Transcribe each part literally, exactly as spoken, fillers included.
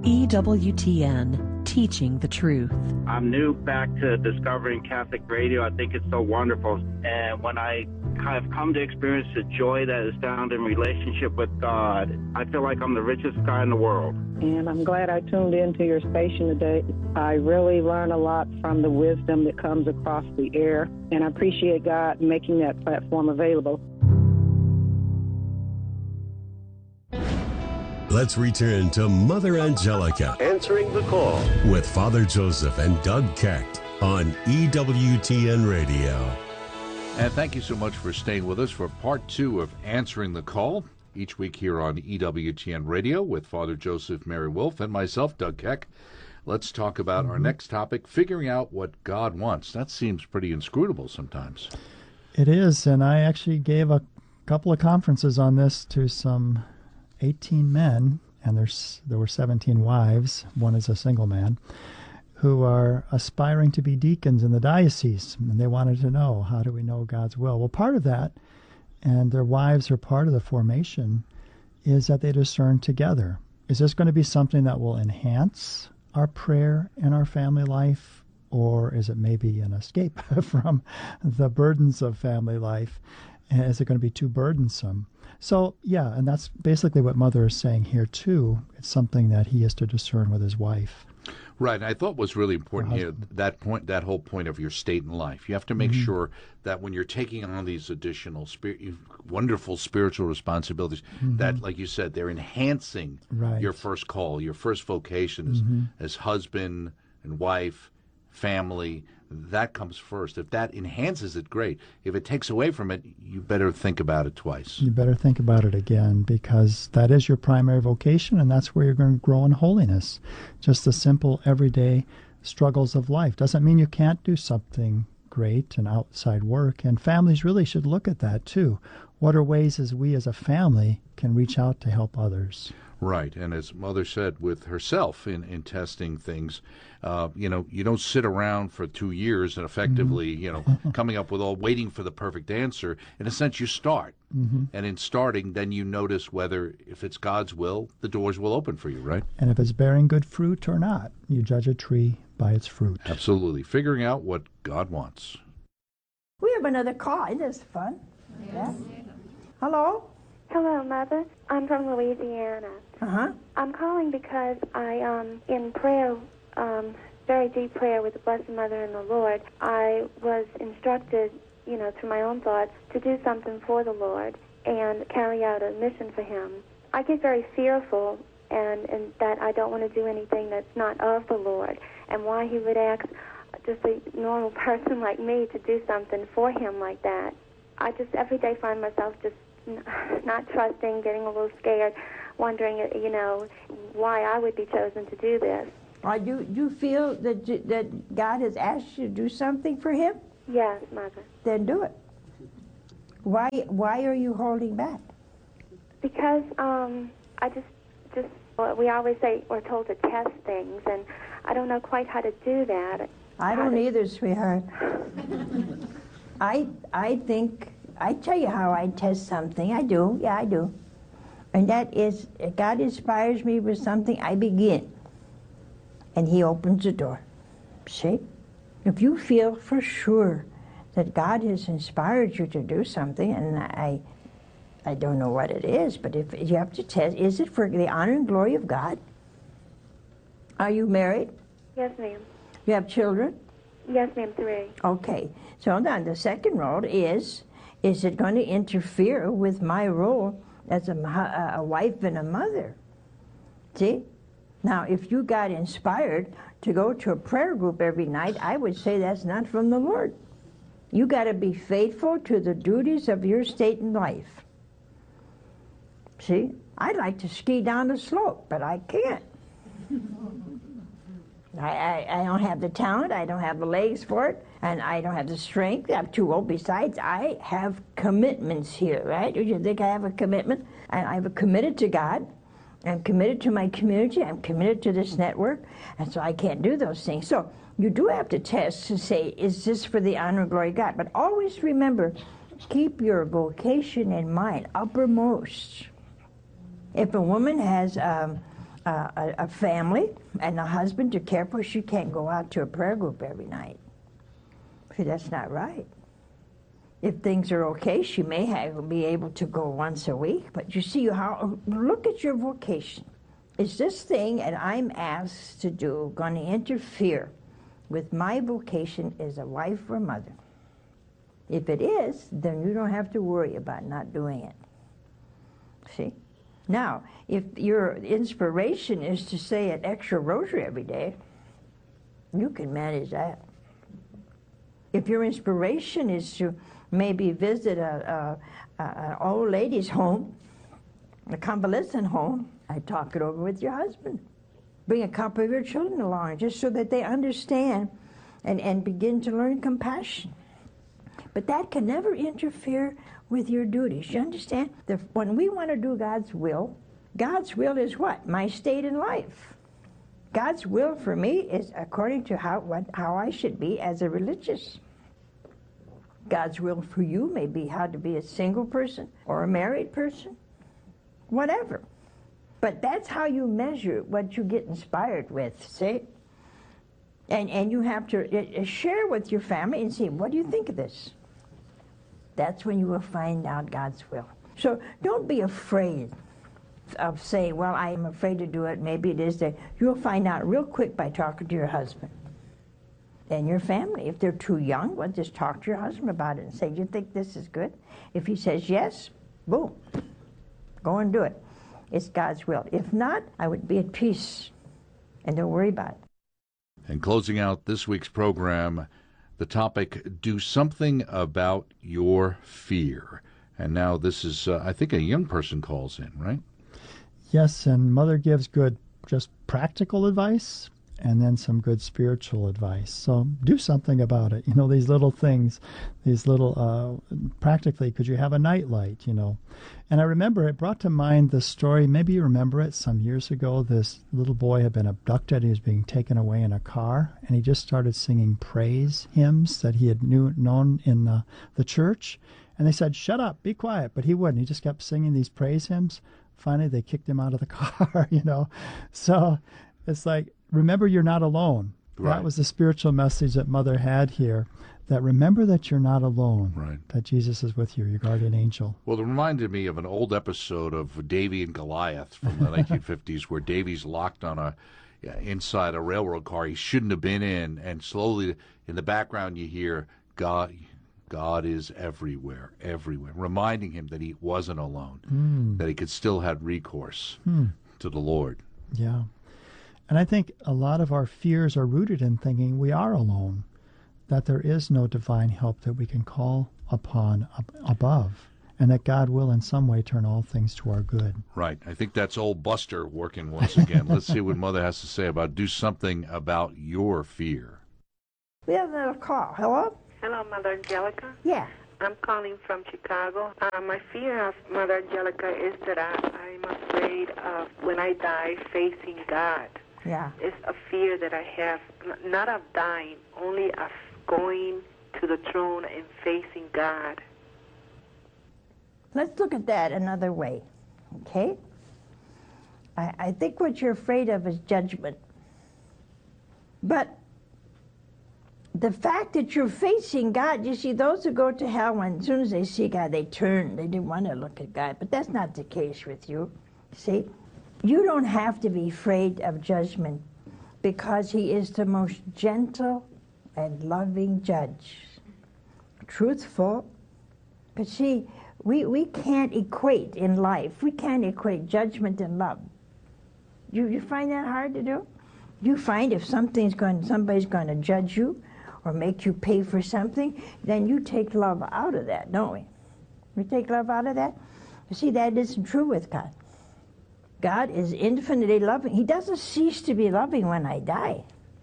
E W T N, teaching the truth. I'm new back to discovering Catholic radio. I think it's so wonderful. And when I have come to experience the joy that is found in relationship with God, I feel like I'm the richest guy in the world. And I'm glad I tuned into your station today. I really learn a lot from the wisdom that comes across the air, and I appreciate God making that platform available. Let's return to Mother Angelica, Answering the Call, with Father Joseph and Doug Keck on E W T N Radio. And thank you so much for staying with us for part two of Answering the Call, each week here on E W T N Radio with Father Joseph Mary Wolf and myself, Doug Keck. Let's talk about mm-hmm. our next topic, figuring out what God wants. That seems pretty inscrutable sometimes. It is, and I actually gave a couple of conferences on this to some eighteen men, and there's there were seventeen wives, one is a single man, who are aspiring to be deacons in the diocese, and they wanted to know, how do we know God's will? Well, part of that, and their wives are part of the formation, is that they discern together. Is this going to be something that will enhance our prayer and our family life, or is it maybe an escape from the burdens of family life? And is it going to be too burdensome? So, yeah, and that's basically what Mother is saying here, too. It's something that he is to discern with his wife. Right. I thought was really important here, that point, that whole point of your state in life. You have to make mm-hmm. sure that when you're taking on these additional spirit, wonderful spiritual responsibilities, mm-hmm. that, like you said, they're enhancing right. your first call, your first vocation as, mm-hmm. as husband and wife, family. That comes first. If that enhances it, great. If it takes away from it, you better think about it twice. You better think about it again, because that is your primary vocation, and that's where you're going to grow in holiness. Just the simple, everyday struggles of life. Doesn't mean you can't do something great and outside work, and families really should look at that, too. What are ways as we as a family can reach out to help others? Right, and as Mother said with herself in, in testing things, uh, you know, you don't sit around for two years and effectively, mm-hmm. you know, coming up with all, waiting for the perfect answer. In a sense, you start. Mm-hmm. And in starting, then you notice whether, if it's God's will, the doors will open for you, right? And if it's bearing good fruit or not, you judge a tree by its fruit. Absolutely. Figuring out what God wants. We have another call. Isn't this fun? Yes. Yeah. Hello? Hello, Mother. I'm from Louisiana. Uh-huh. I'm calling because I, um, in prayer, um, very deep prayer with the Blessed Mother and the Lord, I was instructed, you know, through my own thoughts, to do something for the Lord and carry out a mission for Him. I get very fearful and, and that I don't want to do anything that's not of the Lord, and why He would ask just a normal person like me to do something for Him like that. I just every day find myself just not trusting, getting a little scared, wondering, you know, why I would be chosen to do this. Or do you feel that you, that God has asked you to do something for Him? Yes, Mother. Then do it. Why Why are you holding back? Because um, I just just well, we always say we're told to test things, and I don't know quite how to do that. I don't either, sweetheart. I I think. I tell you how I test something. I do. Yeah, I do. And that is, if God inspires me with something, I begin. And He opens the door. See? If you feel for sure that God has inspired you to do something, and I I don't know what it is, but if you have to test, is it for the honor and glory of God? Are you married? Yes, ma'am. You have children? Yes, ma'am, three. Okay. So now the second role is, is it going to interfere with my role as a, a wife and a mother? See? Now, if you got inspired to go to a prayer group every night, I would say that's not from the Lord. You got to be faithful to the duties of your state in life. See? I'd like to ski down the slope, but I can't. I, I, I don't have the talent, I don't have the legs for it, and I don't have the strength. I'm too old. Besides, I have commitments here, right? Do you think I have a commitment? And I've committed to God. I'm committed to my community. I'm committed to this network. And so I can't do those things. So you do have to test to say, is this for the honor and glory of God? But always remember, keep your vocation in mind, uppermost. If a woman has um, uh, a, a family and a husband to care for, she can't go out to a prayer group every night. See, that's not right. If things are okay, she may have, be able to go once a week. But you see, how look at your vocation. Is this thing that I'm asked to do going to interfere with my vocation as a wife or mother? If it is, then you don't have to worry about not doing it. See? Now, if your inspiration is to say an extra rosary every day, you can manage that. If your inspiration is to maybe visit a, a, a, an old lady's home, a convalescent home, I talk it over with your husband. Bring a couple of your children along just so that they understand and, and begin to learn compassion. But that can never interfere with your duties. You understand? The, when we want to do God's will, God's will is what? My state in life. God's will for me is according to how, what, how I should be as a religious. God's will for you may be how to be a single person or a married person, whatever. But that's how you measure what you get inspired with, see? And, and you have to uh, share with your family and say, what do you think of this? That's when you will find out God's will. So don't be afraid of saying, well, I am afraid to do it. Maybe it is that. You'll find out real quick by talking to your husband and your family. If they're too young, well, just talk to your husband about it and say, do you think this is good? If he says yes, boom, go and do it. It's God's will. If not, I would be at peace and don't worry about it. And closing out this week's program, the topic, do something about your fear. And now this is, uh, I think a young person calls in, right? Yes, and Mother gives good, just practical advice and then some good spiritual advice. So do something about it. You know, these little things, these little, uh, practically, could you have a night light, you know? And I remember it brought to mind the story, maybe you remember it, some years ago, this little boy had been abducted. He was being taken away in a car, and he just started singing praise hymns that he had knew, known in the, the church. And they said, shut up, be quiet. But he wouldn't. He just kept singing these praise hymns. Finally, they kicked him out of the car, you know. So it's like, remember you're not alone. Right. That was the spiritual message that Mother had here, that remember that you're not alone, right. That Jesus is with you, your guardian angel. Well, it reminded me of an old episode of Davy and Goliath from the nineteen fifties where Davy's locked on a yeah, inside a railroad car he shouldn't have been in, and slowly in the background you hear, God, God is everywhere, everywhere, reminding him that he wasn't alone, mm. that he could still have recourse mm. to the Lord. Yeah. And I think a lot of our fears are rooted in thinking we are alone, that there is no divine help that we can call upon ab- above, and that God will in some way turn all things to our good. Right. I think that's old Buster working once again. Let's see what Mother has to say about do something about your fear. We have another call. Hello? Hello, Mother Angelica. Yeah. I'm calling from Chicago. Uh, my fear of Mother Angelica is that I, I'm afraid of when I die facing God. Yeah. It's a fear that I have, not of dying, only of going to the throne and facing God. Let's look at that another way, okay? I, I think what you're afraid of is judgment. But the fact that you're facing God, you see, those who go to hell, when as soon as they see God, they turn. They didn't want to look at God. But that's not the case with you, see? You don't have to be afraid of judgment because he is the most gentle and loving judge. Truthful. But see, we, we can't equate in life. We can't equate judgment and love. You, you find that hard to do? You find if something's going, somebody's going to judge you or make you pay for something, then you take love out of that, don't we? We take love out of that? You see, that isn't true with God. God is infinitely loving. He doesn't cease to be loving when I die.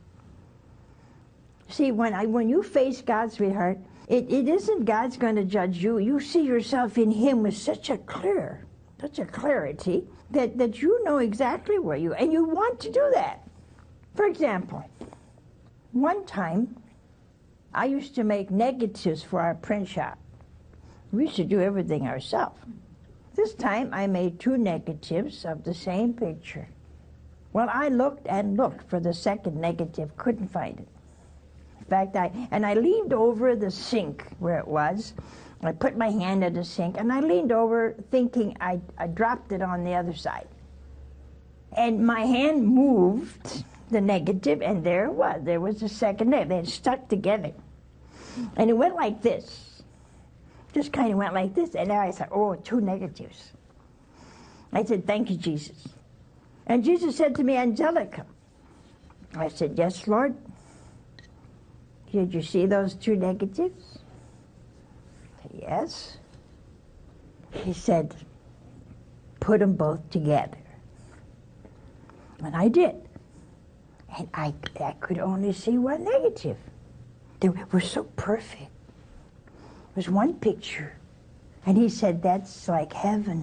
See, when I when you face God, sweetheart, it, it isn't God's going to judge you. You see yourself in him with such a clear, such a clarity that, that you know exactly where you are, and you want to do that. For example, one time I used to make negatives for our print shop. We used to do everything ourselves. This time I made two negatives of the same picture. Well, I looked and looked for the second negative, couldn't find it. In fact, I, and I leaned over the sink where it was. I put my hand at the sink, and I leaned over thinking I, I dropped it on the other side. And my hand moved the negative, and there it was. There was the second negative. They had stuck together. And it went like this. Just kind of went like this. And now I said, oh, two negatives. I said, thank you, Jesus. And Jesus said to me, Angelica. I said, yes, Lord. Did you see those two negatives? I said, yes. He said, put them both together. And I did. And I, I could only see one negative. They were so perfect. It was one picture. And he said, that's like heaven.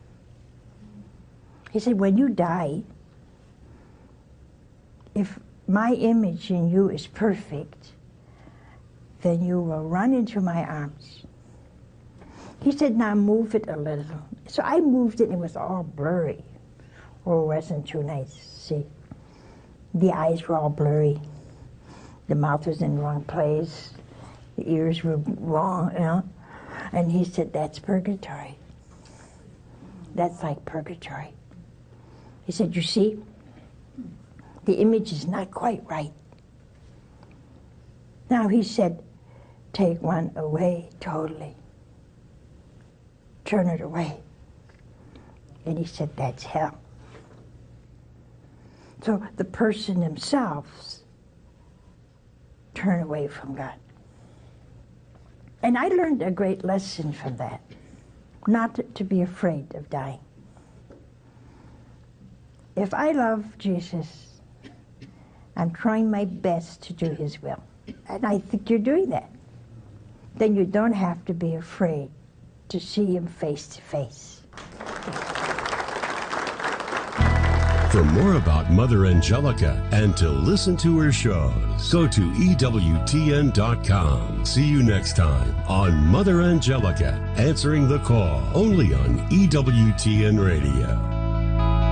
He said, when you die, if my image in you is perfect, then you will run into my arms. He said, now move it a little. So I moved it, and it was all blurry. Oh, it wasn't too nice. See, the eyes were all blurry. The mouth was in the wrong place. The ears were wrong, you know. And he said, that's purgatory. That's like purgatory. He said, you see, the image is not quite right. Now he said, take one away totally. Turn it away. And he said, that's hell. So the person themselves turn away from God. And I learned a great lesson from that, not to, to be afraid of dying. If I love Jesus, I'm trying my best to do his will. And I think you're doing that. Then you don't have to be afraid to see him face to face. For more about Mother Angelica and to listen to her shows, go to E W T N dot com. See you next time on Mother Angelica, answering the call, only on E W T N Radio.